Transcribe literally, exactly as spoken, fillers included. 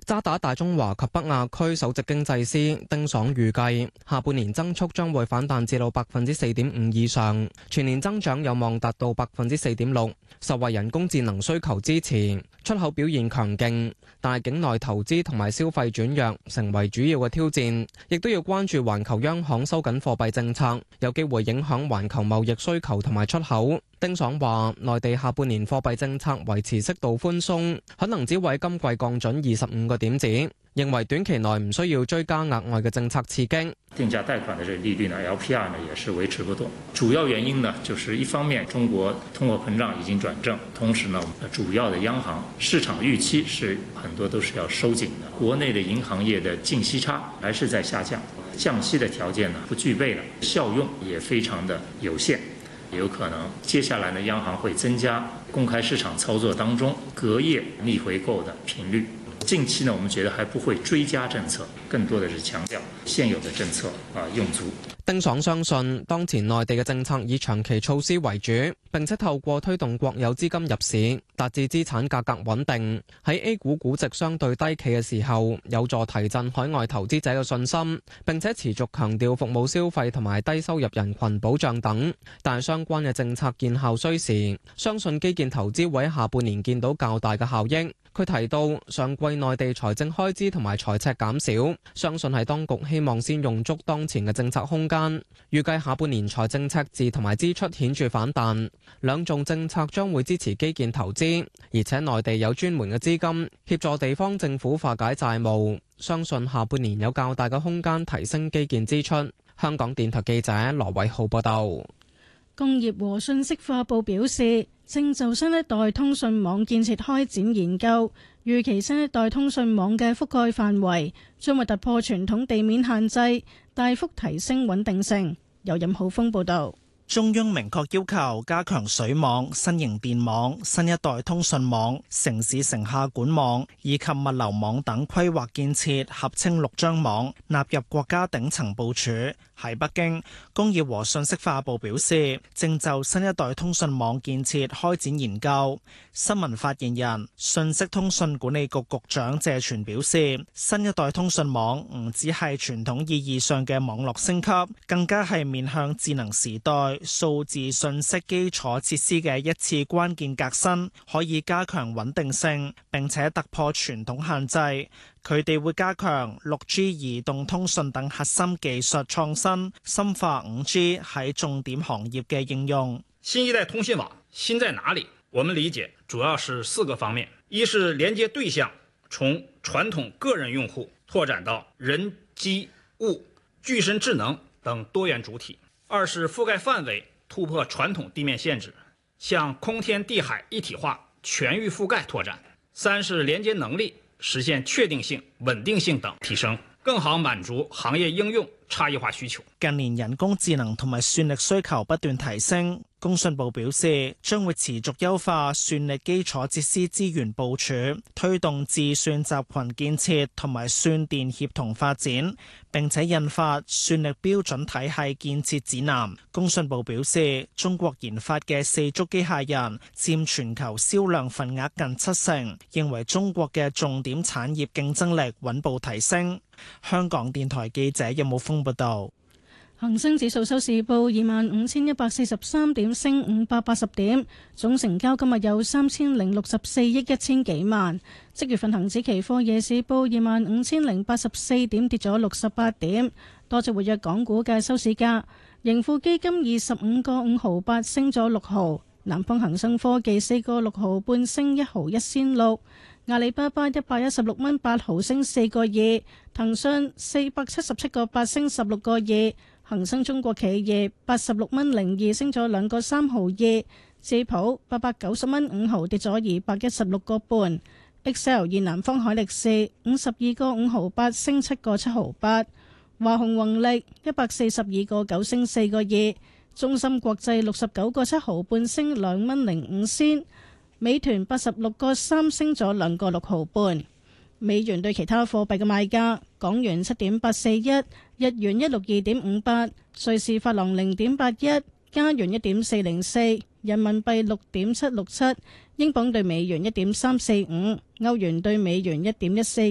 渣打大中華及北亞區首席經濟師丁爽預計，下半年增速將會反彈至到百分之四點五以上，全年增長有望達到百分之四點六，受惠人工智能需求支持，出口表現強勁，但係境內投資同埋消費轉弱成為主要嘅挑戰，亦都要關注環球央行收緊貨幣政策，有機會影響環球貿易需求同埋出口。丁爽話，內地下半年貨幣政策維持適度寬鬆，可能只會今季降準二十五個點子，認為短期內唔需要追加額外嘅政策刺激。 定價貸款的這個利率呢 ，L P R 呢也是維持不動。主要原因呢，就是一方面中國通貨膨脹已經轉正，同時呢，主要的央行市場預期是很多都是要收緊的。國內的銀行業的淨息差還是在下降，降息的條件呢不具備了，效用也非常的有限。有可能接下來呢，央行會增加公開市場操作當中隔夜逆回購的頻率。近期呢，我們覺得還不會追加政策，更多的是強調現有的政策啊用足。 丁爽相信，當前內地嘅政策以長期措施為主，並且透過推動國有資金入市，達至資產價格穩定。喺 A 股估值相對低企嘅時候，有助提振海外投資者嘅信心，並且持續強調服務消費同埋低收入人群保障等。但係相關嘅政策見效需時，相信基建投資會喺下半年見到較大嘅效益。佢提到，上季內地財政開支同埋財赤減少，相信係當局希望先用足當前嘅政策空間。預計下半年財政赤字同埋支出顯著反彈，兩種政策將會支持基建投資，而且內地有專門嘅資金協助地方政府化解債務，相信下半年有較大嘅空間提升基建支出。香港電台記者羅偉浩報道。 工業和信息化部表示，正就新一代通訊網建設開展研究，預期新一代通訊網嘅覆蓋範圍將會突破傳統地面限制，大幅提升穩定性。由任浩峰報道。 中央明確要求加強水網、新型電網、新一代通訊網、城市城下管網以及物流網等規劃建設，合稱六張網，納入國家頂層部署。喺北京，工業和信息化部表示，正就新一代通訊網建設開展研究。新聞發言人、信息通訊管理局局長謝傳表示，新一代通訊網唔只係傳統意義上嘅網絡升級，更加係面向智能時代數字信息基礎設施嘅一次關鍵革新，可以加強穩定性，並且突破傳統限制。佢哋會加強六 G 移動通訊等核心技術創新，深化五 G 喺重點行業嘅應用。 新一代通信網新在哪裡？我們理解主要是四個方面：一是連接對象從傳統個人用戶拓展到人、機、物、具身智能等多元主體；二是覆蓋範圍突破傳統地面限制，向空天地海一體化全域覆蓋拓展；三是連接能力實現確定性、穩定性等提升，更好滿足行業應用差異化需求。 近年人工智能同埋算力需求不斷提升，工信部表示將會持續優化算力基礎設施資源部署，推動智算集群建設同埋算電協同發展，並且印發算力標準體系建設指南。工信部表示，中國研發嘅四足機械人佔全球銷量份額近七成，認為中國嘅重點產業競爭力穩步提升。香港電台記者任武峰報道。 恒生指數收市報二萬五千一百四十三點，升五百八十點，總成交今日有三千零六十四億一千幾萬。即月份恒指期貨夜市報二萬五千零八十四點，跌咗六十八點。多隻活躍港股嘅收市價，盈富基金二十五個五毫八，升咗六毫；南方恒生科技四個六毫半，升一毫一仙六；阿里巴巴一百一十六蚊八毫，升四個二；騰訊四百七十七個八，升十六個二。恒生中國企業八十六蚊零二，升咗兩個三毫二。智普八百九十蚊五毫，跌咗二百一十六個半。Excel 以南方海力士五十二個五毫八，升七個七毫八。華虹宏力一百四十二個九，升四個二。中芯國際六十九個七毫半，升兩蚊零五仙。美團八十六個三，升咗兩個六毫半。美元對其他貨幣嘅賣價：港元七點八四一，日元一六二點五八，瑞士法郎零點八一，加元一點四零四，人民幣六點七六七，英鎊對美元一點三四五，歐元對美元一點一四。